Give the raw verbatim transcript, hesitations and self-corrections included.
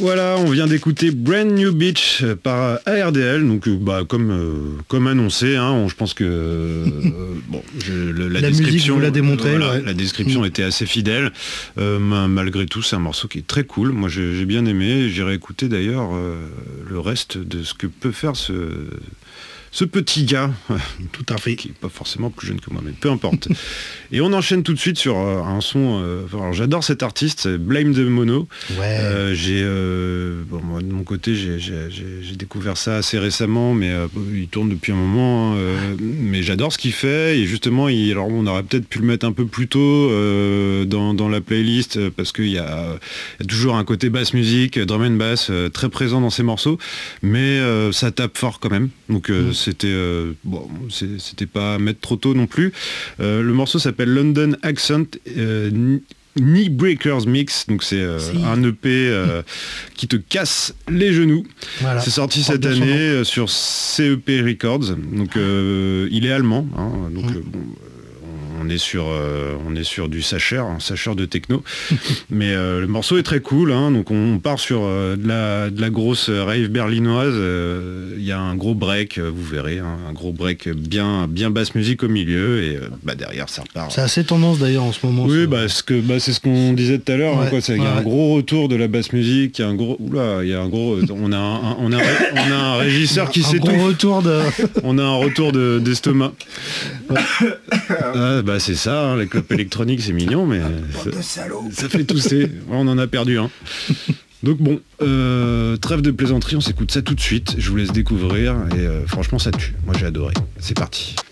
Voilà, on vient d'écouter Brand New Beach par A R D L, donc bah, comme, euh, comme annoncé, hein, on, je pense que euh, bon, je, le, la, la description, musique vous l'a démontré. Voilà, Ouais. La description mmh. était assez fidèle, euh, malgré tout c'est un morceau qui est très cool, moi j'ai, j'ai bien aimé, j'irai écouter d'ailleurs euh, le reste de ce que peut faire ce... Ce petit gars, tout à fait, qui n'est pas forcément plus jeune que moi, mais peu importe. Et on enchaîne tout de suite sur euh, un son. Euh, alors j'adore cet artiste, c'est Blame the Mono. Ouais. Euh, j'ai, euh, bon, moi de mon côté, j'ai, j'ai, j'ai, j'ai découvert ça assez récemment, mais euh, il tourne depuis un moment. Hein, euh, mais j'adore ce qu'il fait. Et justement, il, alors on aurait peut-être pu le mettre un peu plus tôt euh, dans, dans la playlist parce qu'il y a, y a toujours un côté basse musique, drum and bass euh, très présent dans ses morceaux, mais euh, ça tape fort quand même. Donc euh, mm. c'était euh, bon, c'est, c'était pas à mettre trop tôt non plus. Euh, le morceau s'appelle London Accent euh, Knee Breakers Mix, donc c'est euh, si. un E P euh, qui te casse les genoux. Voilà. C'est sorti cette année euh, sur C E P Records. Donc euh, il est allemand, hein, donc mm. euh, bon. On est sur, euh, on est sur du Sacher, un Sacher de techno. Mais euh, le morceau est très cool. Hein, donc on part sur euh, de, la, de la grosse rave berlinoise. Il euh, y a un gros break, vous verrez, hein, un gros break bien, bien basse musique au milieu. Et euh, bah, derrière, ça repart. C'est assez tendance d'ailleurs en ce moment. Oui, bah, ce que, bah, c'est ce qu'on disait tout à l'heure. Il ouais, hein, ouais, y a ouais. un gros retour de la basse musique. Il y a un gros... Oula, il y a un gros... On a un, on a, on a un régisseur qui s'étouffe. Un gros retour de... On a un retour de, d'estomac. Ouais. Ah, bah, c'est ça, hein, les clopes électroniques c'est mignon, mais ça, ça fait tousser. On en a perdu un. Donc bon, euh, trêve de plaisanterie, on s'écoute ça tout de suite. Je vous laisse découvrir et euh, franchement ça tue. Moi j'ai adoré. C'est parti.